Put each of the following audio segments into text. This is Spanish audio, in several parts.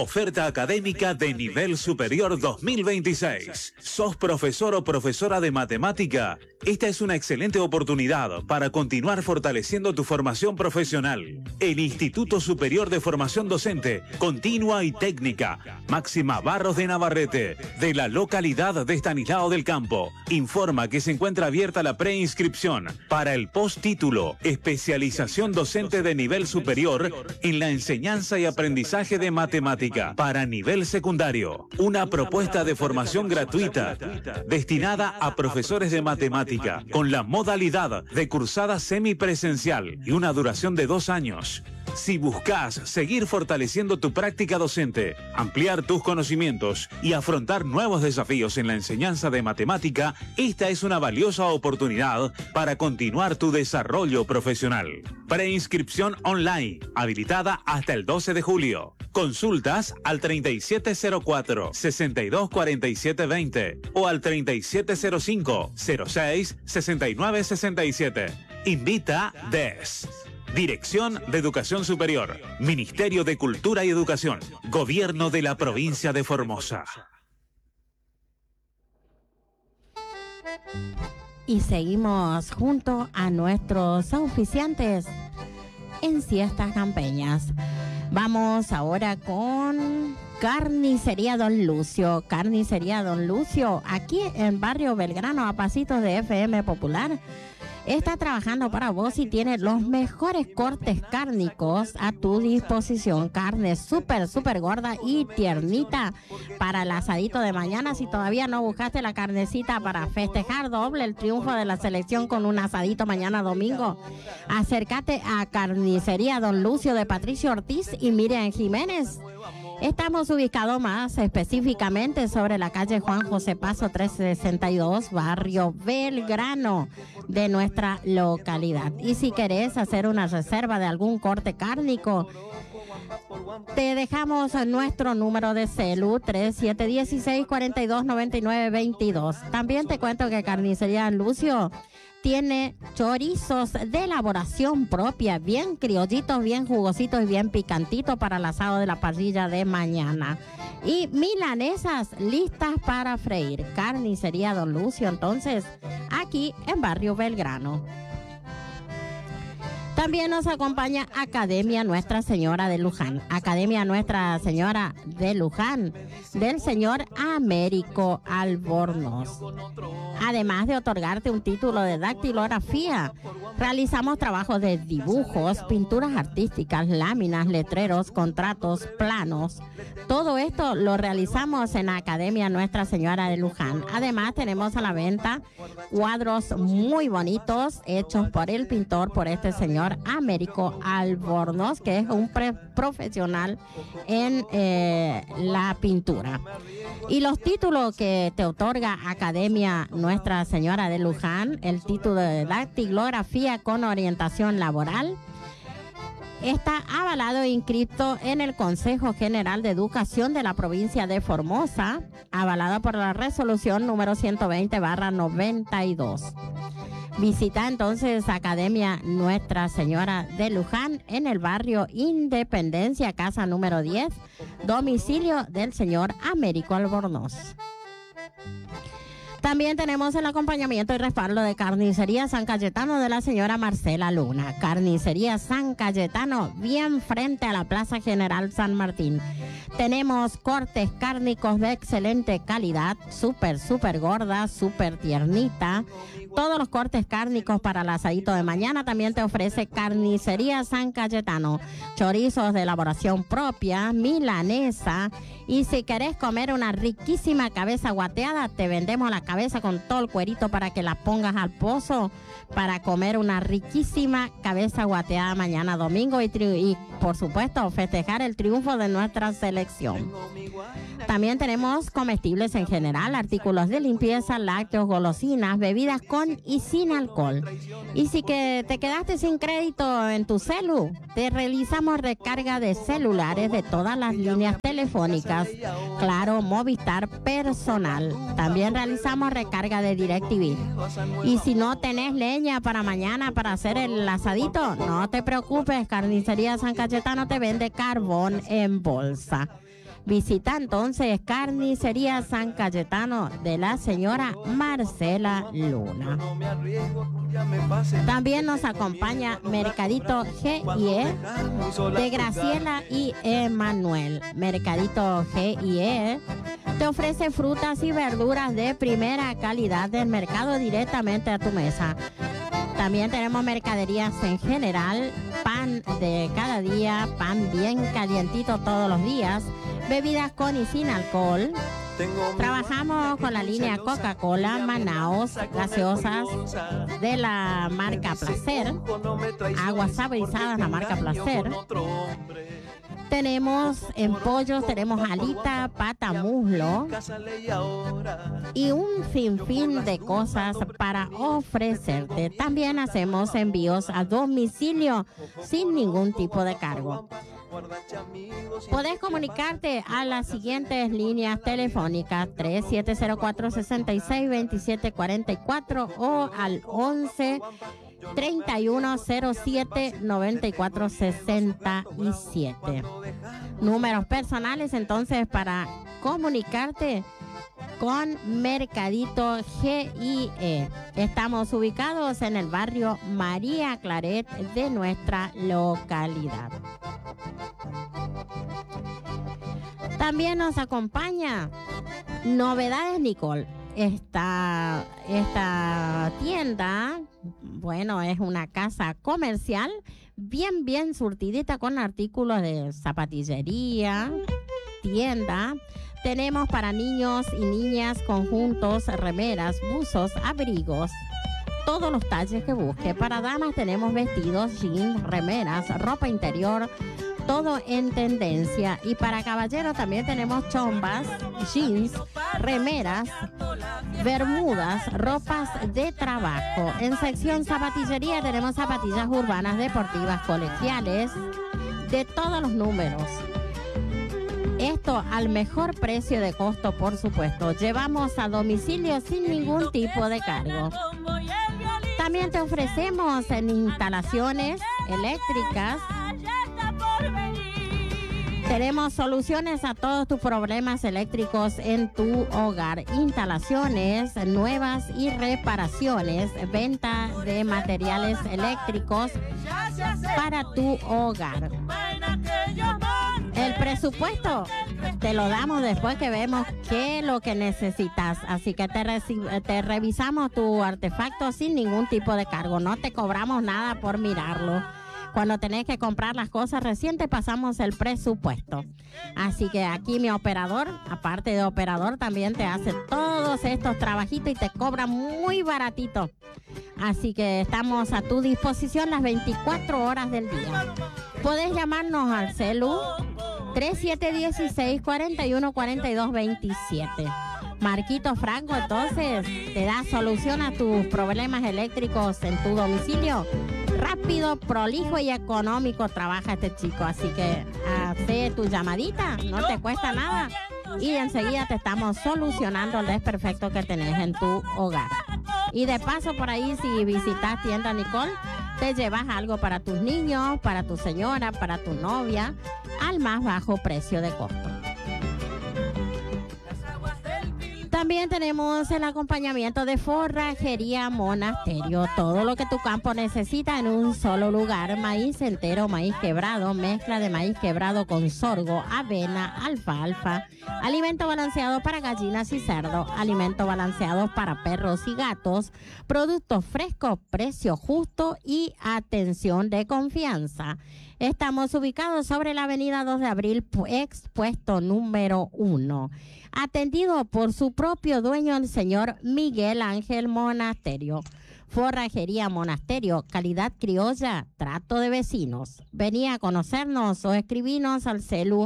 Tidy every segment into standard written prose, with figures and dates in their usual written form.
Oferta académica de nivel superior 2026. ¿Sos profesor o profesora de matemática? Esta es una excelente oportunidad para continuar fortaleciendo tu formación profesional. El Instituto Superior de Formación Docente, Continua y Técnica, Máxima Barros de Navarrete, de la localidad de Estanislao del Campo, informa que se encuentra abierta la preinscripción para el posttítulo Especialización Docente de Nivel Superior en la enseñanza y aprendizaje de matemática para nivel secundario. Una propuesta de formación gratuita destinada a profesores de matemática con la modalidad de cursada semipresencial y una duración de 2 años. Si buscas seguir fortaleciendo tu práctica docente, ampliar tus conocimientos y afrontar nuevos desafíos en la enseñanza de matemática, esta es una valiosa oportunidad para continuar tu desarrollo profesional. Preinscripción online, habilitada hasta el 12 de julio. Consultas al 3704-624720 o al 3705-06-6967. Invita DES. Dirección de Educación Superior, Ministerio de Cultura y Educación, Gobierno de la Provincia de Formosa. Y seguimos junto a nuestros auspiciantes en Siestas Campeñas. Vamos ahora con Carnicería Don Lucio. Carnicería Don Lucio, aquí en Barrio Belgrano, a pasitos de FM Popular. Está trabajando para vos y tiene los mejores cortes cárnicos a tu disposición. Carne súper gorda y tiernita para el asadito de mañana. Si todavía no buscaste la carnecita para festejar doble el triunfo de la selección con un asadito mañana domingo, acércate a Carnicería Don Lucio de Patricio Ortiz y Miriam Jiménez. Estamos ubicados más específicamente sobre la calle Juan José Paso 362, Barrio Belgrano de nuestra localidad. Y si querés hacer una reserva de algún corte cárnico, te dejamos nuestro número de celu 3716-4299-22. También te cuento que Carnicería Lucio tiene chorizos de elaboración propia, bien criollitos, bien jugositos y bien picantitos para el asado de la parrilla de mañana. Y milanesas listas para freír. Carnicería Don Lucio, entonces, aquí en Barrio Belgrano. También nos acompaña Academia Nuestra Señora de Luján. Academia Nuestra Señora de Luján, del señor Américo Albornoz. Además de otorgarte un título de dactilografía, realizamos trabajos de dibujos, pinturas artísticas, láminas, letreros, contratos, planos. Todo esto lo realizamos en Academia Nuestra Señora de Luján. Además, tenemos a la venta cuadros muy bonitos hechos por el pintor, por este señor Américo Albornoz, que es un profesional en la pintura. Y los títulos que te otorga Academia Nuestra Señora de Luján, el título de dactilografía con orientación laboral, está avalado e inscrito en el Consejo General de Educación de la provincia de Formosa, avalado por la resolución número 120/92. Visita entonces Academia Nuestra Señora de Luján en el barrio Independencia, casa número 10, domicilio del señor Américo Albornoz. También tenemos el acompañamiento y respaldo de Carnicería San Cayetano de la señora Marcela Luna. Carnicería San Cayetano, bien frente a la Plaza General San Martín. Tenemos cortes cárnicos de excelente calidad, súper gorda, súper tiernita. Todos los cortes cárnicos para el asadito de mañana. También te ofrece Carnicería San Cayetano. Chorizos de elaboración propia, milanesa. Y si querés comer una riquísima cabeza guateada, te vendemos la cabeza con todo el cuerito para que la pongas al pozo para comer una riquísima cabeza guateada mañana domingo y por supuesto festejar el triunfo de nuestra selección. También tenemos comestibles en general, artículos de limpieza, lácteos, golosinas, bebidas con y sin alcohol. Y si que te quedaste sin crédito en tu celu, te realizamos recarga de celulares de todas las líneas telefónicas, Claro, Movistar, Personal. También realizamos recarga de DirecTV. Y si no tenés leña para mañana para hacer el asadito, no te preocupes, Carnicería San Cayetano te vende carbón en bolsa. Visita entonces Carnicería San Cayetano de la señora Marcela Luna. También nos acompaña Mercadito G&E de Graciela y Emanuel. Mercadito G&E te ofrece frutas y verduras de primera calidad del mercado directamente a tu mesa. También tenemos mercaderías en general, pan de cada día, pan bien calientito todos los días, bebidas con y sin alcohol. Trabajamos con la línea Coca-Cola, Manaos, gaseosas de la marca Placer, aguas saborizadas la marca Placer. Tenemos en pollos, tenemos alita, pata, muslo y un sinfín de cosas para ofrecerte. También hacemos envíos a domicilio sin ningún tipo de cargo. Podés comunicarte a las siguientes líneas telefónicas 3704-662744 o al 11 3107 9467. Números personales entonces para comunicarte con Mercadito G&E. Estamos ubicados en el barrio María Claret de nuestra localidad. También nos acompaña Novedades Nicole. Esta tienda, bueno, es una casa comercial bien surtidita con artículos de zapatillería, tienda. Tenemos para niños y niñas conjuntos, remeras, buzos, abrigos, todos los talles que busque. Para damas tenemos vestidos, jeans, remeras, ropa interior, todo en tendencia. Y para caballeros también tenemos chombas, jeans, remeras, bermudas, ropas de trabajo. En sección zapatillería tenemos zapatillas urbanas, deportivas, colegiales, de todos los números. Esto al mejor precio de costo, por supuesto. Llevamos a domicilio sin ningún tipo de cargo. También te ofrecemos en instalaciones eléctricas. Tenemos soluciones a todos tus problemas eléctricos en tu hogar. Instalaciones nuevas y reparaciones. Venta de materiales eléctricos para tu hogar. El presupuesto te lo damos después que vemos qué es lo que necesitas. Así que te revisamos tu artefacto sin ningún tipo de cargo. No te cobramos nada por mirarlo. Cuando tenés que comprar las cosas recién te pasamos el presupuesto. Así que aquí mi operador, aparte de operador, también te hace todos estos trabajitos y te cobra muy baratito. Así que estamos a tu disposición las 24 horas del día. Podés llamarnos al celu 3716-414227. Marquito Franco, entonces, te da solución a tus problemas eléctricos en tu domicilio. Rápido, prolijo y económico trabaja este chico. Así que hace tu llamadita, no te cuesta nada. Y enseguida te estamos solucionando el desperfecto que tenés en tu hogar. Y de paso por ahí, si visitas Tienda Nicole, te llevas algo para tus niños, para tu señora, para tu novia, al más bajo precio de costo. También tenemos el acompañamiento de Forrajería Monasterio. Todo lo que tu campo necesita en un solo lugar. Maíz entero, maíz quebrado, mezcla de maíz quebrado con sorgo, avena, alfalfa. Alimento balanceado para gallinas y cerdo. Alimento balanceado para perros y gatos. Productos frescos, precio justo y atención de confianza. Estamos ubicados sobre la avenida 2 de Abril, expuesto número 1. Atendido por su propio dueño, el señor Miguel Ángel Monasterio. Forrajería Monasterio, calidad criolla, trato de vecinos. Vení a conocernos o escribinos al celu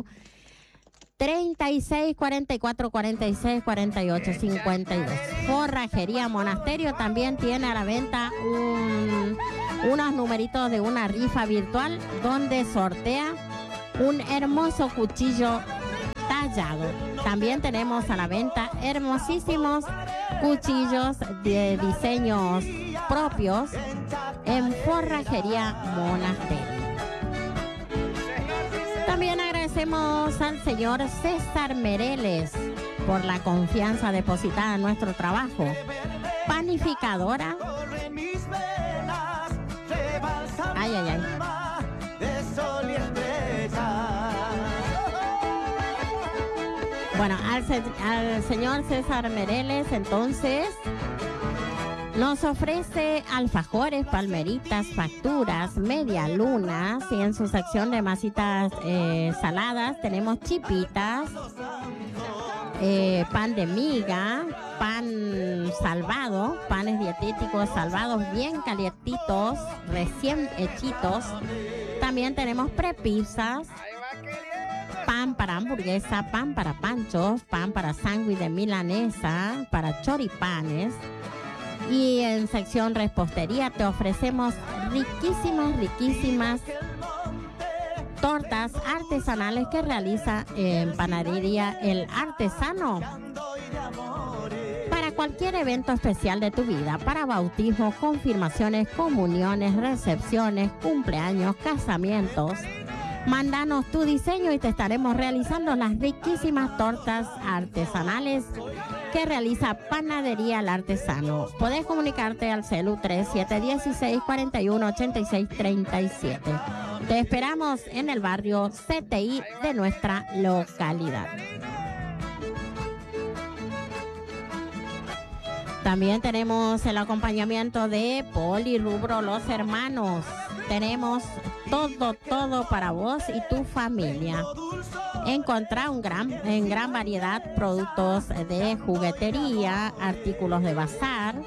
36 44 46 48 52. Forrajería Monasterio también tiene a la venta unos numeritos de una rifa virtual donde sortea un hermoso cuchillo tallado. También tenemos a la venta hermosísimos cuchillos de diseños propios en Forrajería Monasterio. También agradecemos al señor César Mereles por la confianza depositada en nuestro trabajo. Panificadora. Ay, ay, ay. Bueno, al señor César Mereles, entonces, nos ofrece alfajores, palmeritas, facturas, media lunas, y en su sección de masitas saladas tenemos chipitas, pan de miga, pan salvado, panes dietéticos salvados bien calientitos, recién hechitos. También tenemos prepizzas, pan para hamburguesa, pan para panchos, pan para sándwich de milanesa, para choripanes. Y en sección repostería te ofrecemos riquísimas tortas artesanales que realiza en Panadería El Artesano. Para cualquier evento especial de tu vida, para bautismos, confirmaciones, comuniones, recepciones, cumpleaños, casamientos, mándanos tu diseño y te estaremos realizando las riquísimas tortas artesanales que realiza Panadería El Artesano. Podés comunicarte al celu 3716 41 86 37. Te esperamos en el barrio CTI de nuestra localidad. También tenemos el acompañamiento de Polirrubro Los Hermanos. Tenemos todo para vos y tu familia. Encontrá en gran variedad productos de juguetería, artículos de bazar,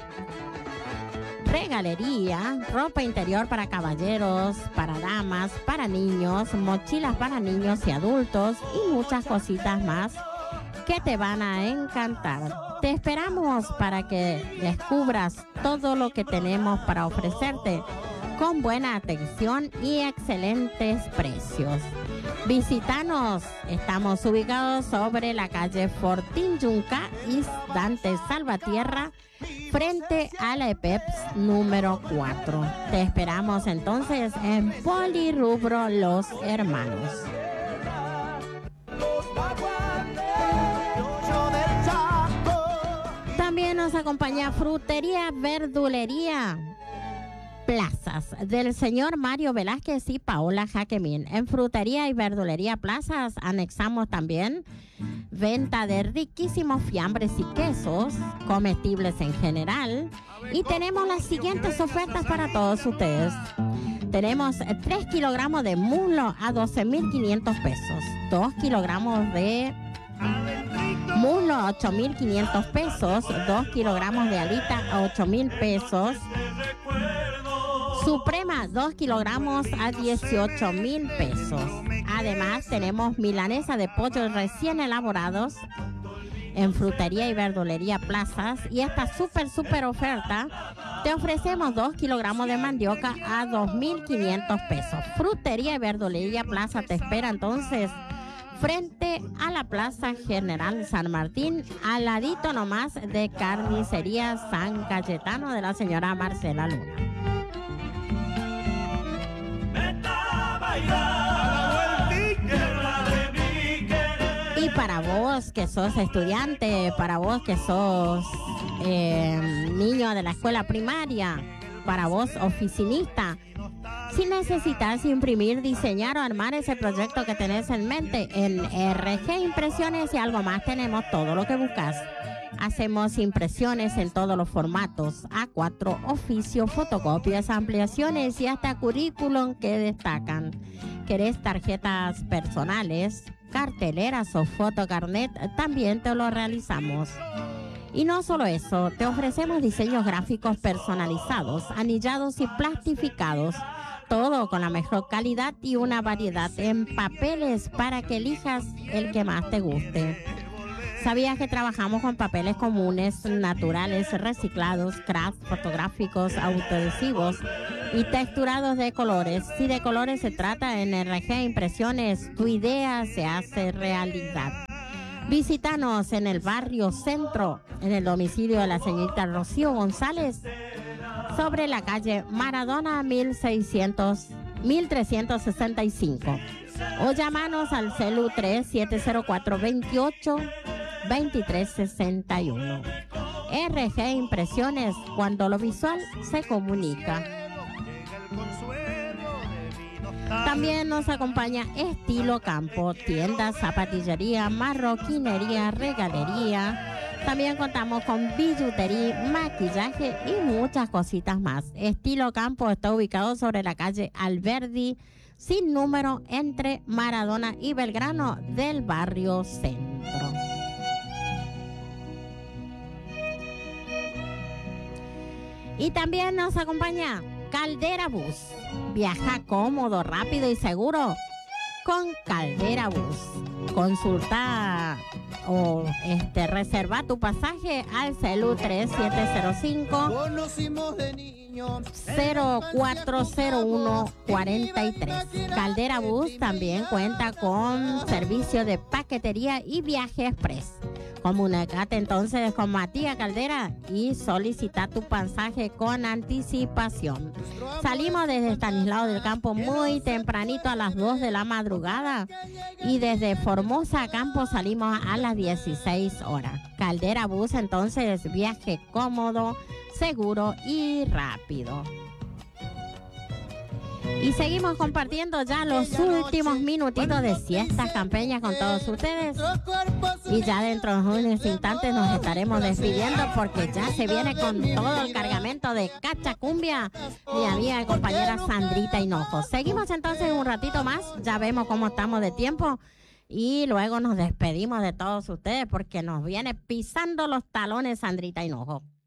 regalería, ropa interior para caballeros, para damas, para niños, mochilas para niños y adultos y muchas cositas más que te van a encantar. Te esperamos para que descubras todo lo que tenemos para ofrecerte con buena atención y excelentes precios. Visítanos, estamos ubicados sobre la calle Fortín Yunca y Dante Salvatierra, frente a la EPEPS número 4. Te esperamos entonces en Polirrubro Los Hermanos. También nos acompaña Frutería Verdulería Plazas del señor Mario Velázquez y Paola Jaquemín. En Frutería y Verdulería Plazas anexamos también venta de riquísimos fiambres y quesos, comestibles en general, y tenemos las siguientes ofertas para todos ustedes. Tenemos 3 kilogramos de muslo a 12.500 pesos, 2 kilogramos de muslo a 8.500 pesos, 2 kilogramos de alita a 8.000 pesos, Suprema 2 kilogramos a 18.000 pesos. Además tenemos milanesa de pollo recién elaborados en Frutería y Verdulería Plazas, y esta súper oferta te ofrecemos 2 kilogramos de mandioca a 2.500 pesos. Frutería y Verdulería Plaza te espera entonces frente a la Plaza General San Martín, al ladito nomás de Carnicería San Cayetano de la señora Marcela Luna. Y para vos que sos estudiante, para vos que sos niño de la escuela primaria, para vos oficinista, si necesitas imprimir, diseñar o armar ese proyecto que tenés en mente, en RG Impresiones y algo más tenemos todo lo que buscas. Hacemos impresiones en todos los formatos, A4, oficio, fotocopias, ampliaciones y hasta currículum que destacan. ¿Querés tarjetas personales, carteleras o fotocarnet? También te lo realizamos. Y no solo eso, te ofrecemos diseños gráficos personalizados, anillados y plastificados. Todo con la mejor calidad y una variedad en papeles para que elijas el que más te guste. ¿Sabías que trabajamos con papeles comunes, naturales, reciclados, craft, fotográficos, autoadhesivos y texturados de colores? Si de colores se trata, en RG Impresiones, tu idea se hace realidad. Visítanos en el barrio Centro, en el domicilio de la señorita Rocío González, sobre la calle Maradona 1365. O llámanos al celu 3704-28-2361. RG Impresiones, cuando lo visual se comunica. También nos acompaña Estilo Campo, tienda, zapatillería, marroquinería, regalería. También contamos con billutería, maquillaje y muchas cositas más. Estilo Campo está ubicado sobre la calle Alberdi, sin número, entre Maradona y Belgrano del barrio Centro. Y también nos acompaña Caldera Bus. Viaja cómodo, rápido y seguro con Caldera Bus. Consulta o reserva tu pasaje al celu 3705-040143. Caldera Bus también cuenta con servicio de paquetería y viaje express. Comunícate entonces con Matías Caldera y solicita tu pasaje con anticipación. Salimos desde Estanislao del Campo muy tempranito a las 2 de la madrugada y desde Formosa Campo salimos a las 16 horas. Caldera Bus entonces, viaje cómodo, seguro y rápido. Y seguimos compartiendo ya los últimos minutitos de Siestas Campeñas con todos ustedes. Y ya dentro de unos instantes nos estaremos despidiendo porque ya se viene con todo el cargamento de Cachacumbia mi amiga y compañera Sandrita Hinojo. Seguimos entonces un ratito más, ya vemos cómo estamos de tiempo y luego nos despedimos de todos ustedes porque nos viene pisando los talones Sandrita Hinojo.